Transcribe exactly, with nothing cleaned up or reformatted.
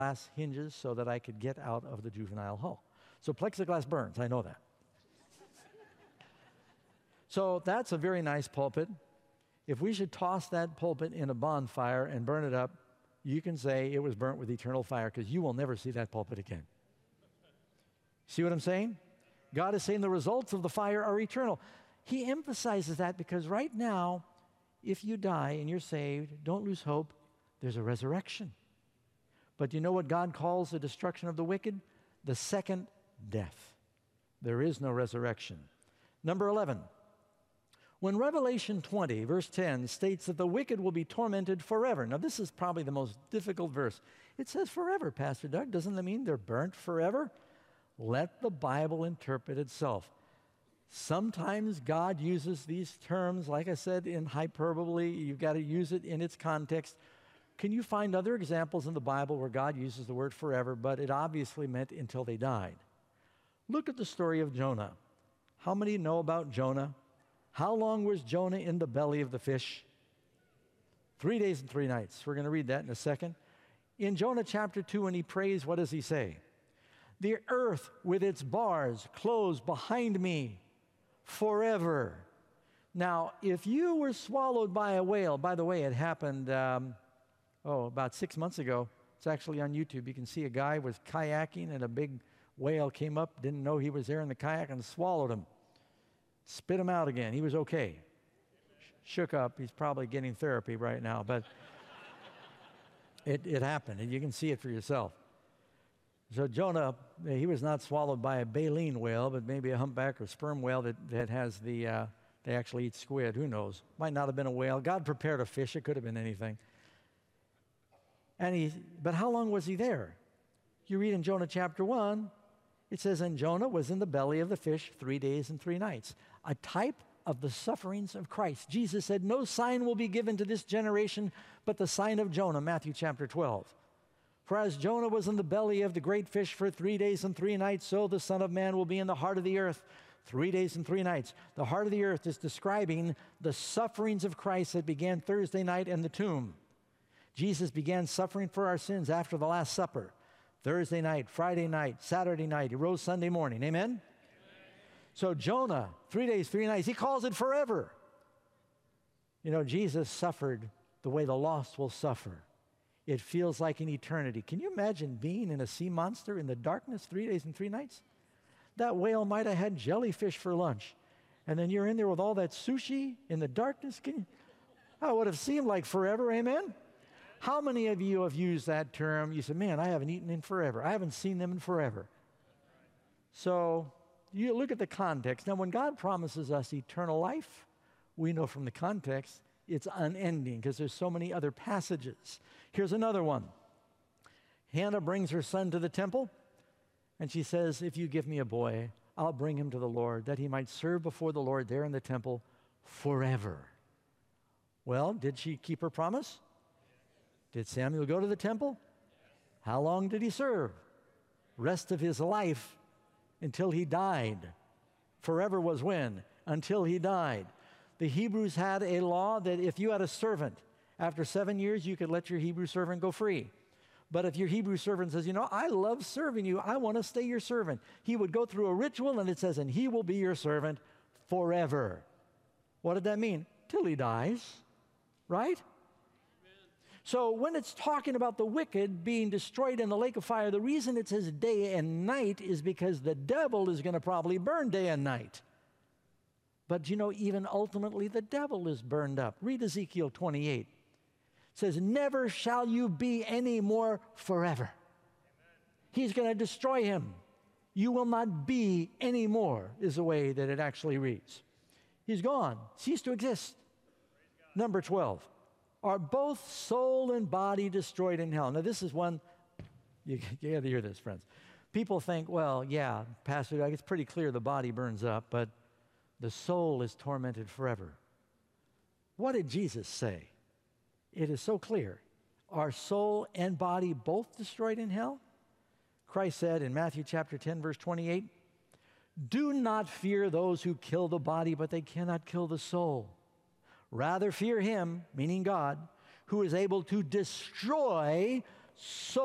glass hinges so that I could get out of the juvenile hall. So plexiglass burns, I know that. So that's a very nice pulpit. If we should toss that pulpit in a bonfire and burn it up, you can say it was burnt with eternal fire, because you will never see that pulpit again. See what I'm saying? God is saying the results of the fire are eternal. He emphasizes that because right now, if you die and you're saved, don't lose hope. There's a resurrection. But you know what God calls the destruction of the wicked? The second death. There is no resurrection. Number eleven. When Revelation twenty, verse ten, states that the wicked will be tormented forever. Now, this is probably the most difficult verse. It says forever, Pastor Doug. Doesn't that mean they're burnt forever? Let the Bible interpret itself. Sometimes God uses these terms, like I said, in hyperbole. You've got to use it in its context. Can you find other examples in the Bible where God uses the word forever, but it obviously meant until they died? Look at the story of Jonah. How many know about Jonah? How long was Jonah in the belly of the fish? Three days and three nights. We're going to read that in a second. In Jonah chapter two, when he prays, what does he say? The earth with its bars closed behind me forever. Now, if you were swallowed by a whale, by the way, it happened, um, oh, about six months ago. It's actually on YouTube. You can see a guy was kayaking and a big whale came up, didn't know he was there in the kayak, and swallowed him. Spit him out again. He was okay. Sh- shook up. He's probably getting therapy right now, but it, it happened, and you can see it for yourself. So Jonah, he was not swallowed by a baleen whale, but maybe a humpback or sperm whale that, that has the, uh, they actually eat squid. Who knows? Might not have been a whale. God prepared a fish. It could have been anything. And he, but how long was he there? You read in Jonah chapter one, it says, and Jonah was in the belly of the fish three days and three nights. A type of the sufferings of Christ. Jesus said, no sign will be given to this generation but the sign of Jonah, Matthew chapter twelve. For as Jonah was in the belly of the great fish for three days and three nights, so the Son of Man will be in the heart of the earth three days and three nights. The heart of the earth is describing the sufferings of Christ that began Thursday night in the tomb. Jesus began suffering for our sins after the Last Supper. Thursday night, Friday night, Saturday night. He rose Sunday morning. Amen? Amen? So Jonah, three days, three nights, he calls it forever. You know, Jesus suffered the way the lost will suffer. It feels like an eternity. Can you imagine being in a sea monster in the darkness three days and three nights? That whale might have had jellyfish for lunch. And then you're in there with all that sushi in the darkness. Can you, that would have seemed like forever. Amen? How many of you have used that term? You said, man, I haven't eaten in forever. I haven't seen them in forever. So you look at the context. Now, when God promises us eternal life, we know from the context it's unending because there's so many other passages. Here's another one. Hannah brings her son to the temple, and she says, if you give me a boy, I'll bring him to the Lord, that he might serve before the Lord there in the temple forever. Well, did she keep her promise? Did Samuel go to the temple? How long did he serve? Rest of his life until he died. Forever was when? Until he died. The Hebrews had a law that if you had a servant, after seven years, you could let your Hebrew servant go free. But if your Hebrew servant says, you know, I love serving you, I want to stay your servant, he would go through a ritual, and it says, and he will be your servant forever. What did that mean? Till he dies, right? So when it's talking about the wicked being destroyed in the lake of fire, the reason it says day and night is because the devil is going to probably burn day and night. But you know, even ultimately the devil is burned up. Read Ezekiel twenty-eight. It says, never shall you be any more forever. Amen. He's going to destroy him. You will not be any more, is the way that it actually reads. He's gone, ceased to exist. Number twelve. Are both soul and body destroyed in hell? Now, this is one, you, you got to hear this, friends. People think, well, yeah, Pastor Doug, it's pretty clear the body burns up, but the soul is tormented forever. What did Jesus say? It is so clear. Are soul and body both destroyed in hell? Christ said in Matthew chapter ten, verse twenty-eight, do not fear those who kill the body, but they cannot kill the soul. Rather fear him, meaning God, who is able to destroy soul